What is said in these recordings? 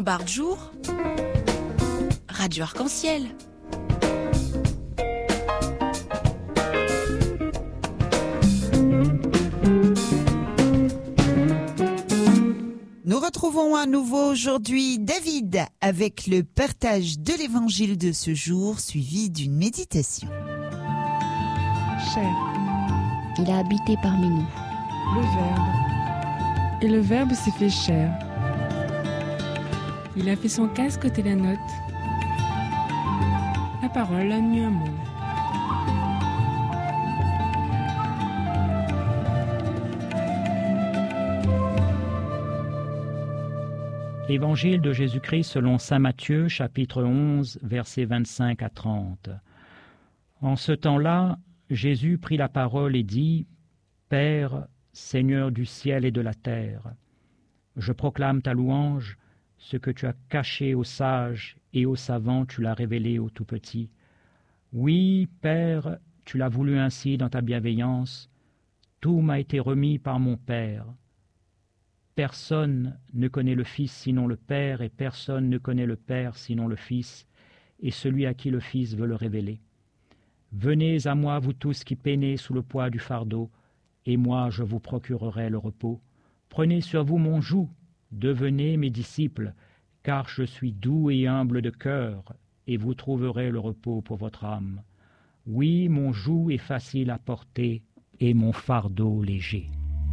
Montbard Jour, Radio Arc-en-Ciel. Nous retrouvons à nouveau aujourd'hui David avec le partage de l'évangile de ce jour suivi d'une méditation. Chair, Il a habité parmi nous. le Verbe. Et le Verbe s'est fait chair. Il a fait son casque côté la note. La parole a mis un mot. Évangile de Jésus-Christ selon saint Matthieu, chapitre 11, versets 25 à 30. En ce temps-là, Jésus prit la parole et dit : « Père, Seigneur du ciel et de la terre, je proclame ta louange, ce que tu as caché aux sages et aux savants, tu l'as révélé aux tout-petits. Oui, Père, tu l'as voulu ainsi dans ta bienveillance, tout m'a été remis par mon Père. Personne ne connaît le Fils sinon le Père, et personne ne connaît le Père sinon le Fils, et celui à qui le Fils veut le révéler. Venez à moi, vous tous qui peinez sous le poids du fardeau, et moi je vous procurerai le repos. Prenez sur vous mon joug, devenez mes disciples, car je suis doux et humble de cœur, et vous trouverez le repos pour votre âme. Oui, mon joug est facile à porter, et mon fardeau léger.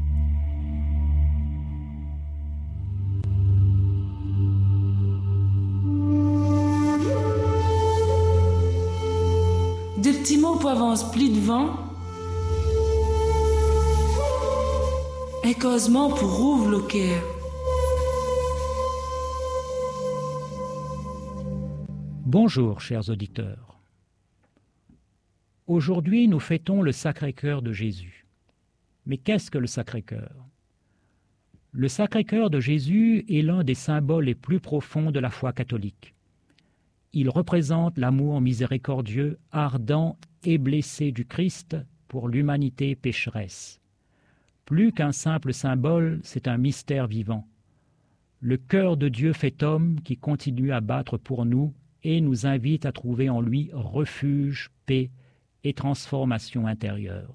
Des petits mots pour avance plus devant. Un causement pour ouvre le cœur. Bonjour, chers auditeurs. Aujourd'hui, nous fêtons le Sacré-Cœur de Jésus. Mais qu'est-ce que le Sacré-Cœur ? Le Sacré-Cœur de Jésus est l'un des symboles les plus profonds de la foi catholique. Il représente l'amour miséricordieux, ardent et blessé du Christ pour l'humanité pécheresse. Plus qu'un simple symbole, c'est un mystère vivant. Le cœur de Dieu fait homme qui continue à battre pour nous et nous invite à trouver en lui refuge, paix et transformation intérieure.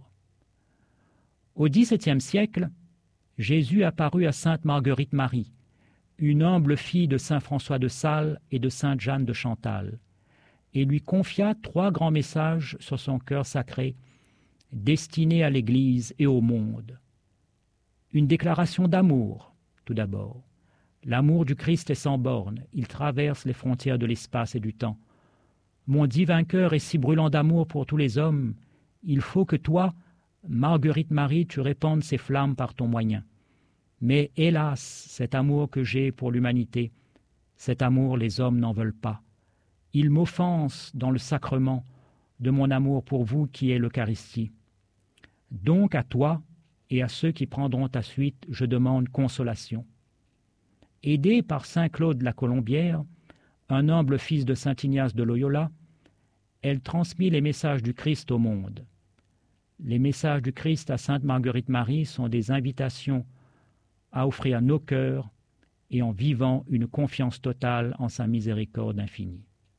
Au XVIIe siècle, Jésus apparut à sainte Marguerite Marie, une humble fille de saint François de Sales et de sainte Jeanne de Chantal, et lui confia 3 grands messages sur son cœur sacré, destinés à l'Église et au monde. Une déclaration d'amour, tout d'abord. L'amour du Christ est sans bornes, il traverse les frontières de l'espace et du temps. Mon divin cœur est si brûlant d'amour pour tous les hommes, il faut que toi, Marguerite Marie, tu répandes ces flammes par ton moyen. Mais hélas, cet amour que j'ai pour l'humanité, cet amour les hommes n'en veulent pas. Ils m'offensent dans le sacrement de mon amour pour vous qui est l'Eucharistie. Donc à toi et à ceux qui prendront ta suite, je demande consolation. Aidée par saint Claude la Colombière, un humble fils de saint Ignace de Loyola, elle transmit les messages du Christ au monde. Les messages du Christ à sainte Marguerite Marie sont des invitations à offrir nos cœurs et en vivant une confiance totale en sa miséricorde infinie.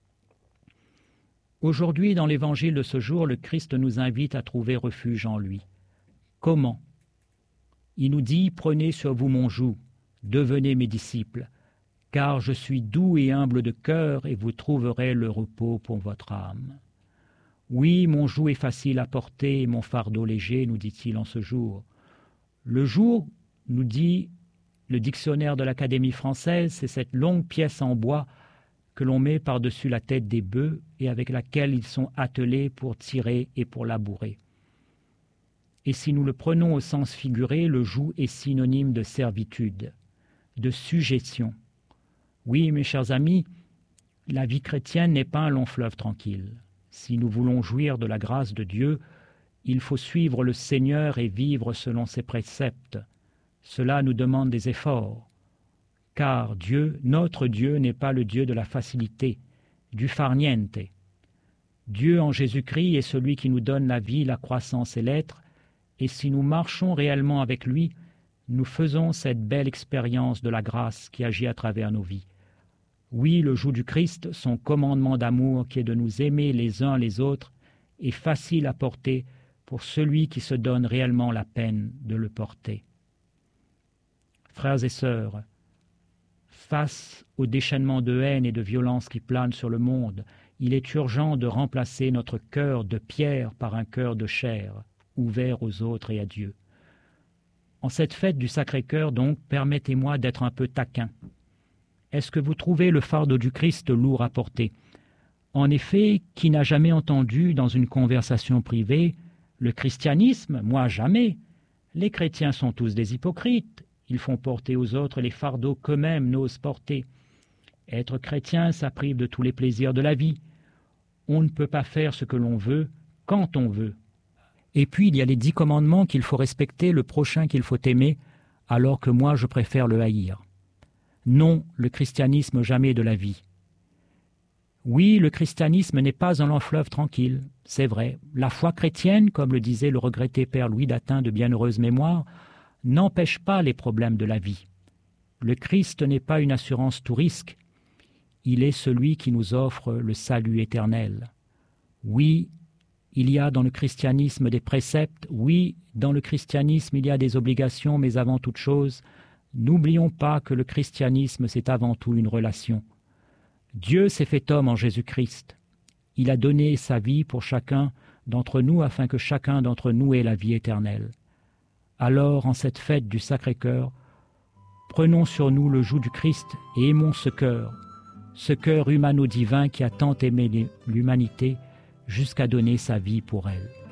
Aujourd'hui, dans l'évangile de ce jour, le Christ nous invite à trouver refuge en lui. Comment ? Il nous dit « Prenez sur vous mon joug, devenez mes disciples, car je suis doux et humble de cœur et vous trouverez le repos pour votre âme. » Oui, mon joug est facile à porter et mon fardeau léger, nous dit-il en ce jour. Le joug, nous dit le dictionnaire de l'Académie française, c'est cette longue pièce en bois que l'on met par-dessus la tête des bœufs et avec laquelle ils sont attelés pour tirer et pour labourer. Et si nous le prenons au sens figuré, le joug est synonyme de servitude, de sujétion. Oui, mes chers amis, la vie chrétienne n'est pas un long fleuve tranquille. Si nous voulons jouir de la grâce de Dieu, il faut suivre le Seigneur et vivre selon ses préceptes. Cela nous demande des efforts, car Dieu, notre Dieu, n'est pas le Dieu de la facilité, du farniente. Dieu en Jésus-Christ est celui qui nous donne la vie, la croissance et l'être, et si nous marchons réellement avec lui, nous faisons cette belle expérience de la grâce qui agit à travers nos vies. Oui, le joug du Christ, son commandement d'amour qui est de nous aimer les uns les autres, est facile à porter pour celui qui se donne réellement la peine de le porter. Frères et sœurs, face au déchaînement de haine et de violence qui plane sur le monde, il est urgent de remplacer notre cœur de pierre par un cœur de chair, ouvert aux autres et à Dieu. En cette fête du Sacré-Cœur, donc, permettez-moi d'être un peu taquin. Est-ce que vous trouvez le fardeau du Christ lourd à porter? En effet, qui n'a jamais entendu dans une conversation privée « Le christianisme, moi jamais. Les chrétiens sont tous des hypocrites. Ils font porter aux autres les fardeaux qu'eux-mêmes n'osent porter. Être chrétien, ça prive de tous les plaisirs de la vie. On ne peut pas faire ce que l'on veut quand on veut. Et puis il y a les 10 commandements qu'il faut respecter, le prochain qu'il faut aimer, alors que moi je préfère le haïr. Non, le christianisme jamais de la vie. Oui, le christianisme n'est pas un long fleuve tranquille, c'est vrai. La foi chrétienne, comme le disait le regretté père Louis d'Atin de bienheureuse mémoire, n'empêche pas les problèmes de la vie. Le Christ n'est pas une assurance tout risque. Il est celui qui nous offre le salut éternel. Oui, il y a dans le christianisme des préceptes, oui, dans le christianisme il y a des obligations, mais avant toute chose, n'oublions pas que le christianisme c'est avant tout une relation. Dieu s'est fait homme en Jésus-Christ. Il a donné sa vie pour chacun d'entre nous afin que chacun d'entre nous ait la vie éternelle. Alors, en cette fête du Sacré-Cœur, prenons sur nous le joug du Christ et aimons ce cœur humano-divin qui a tant aimé l'humanité jusqu'à donner sa vie pour elle.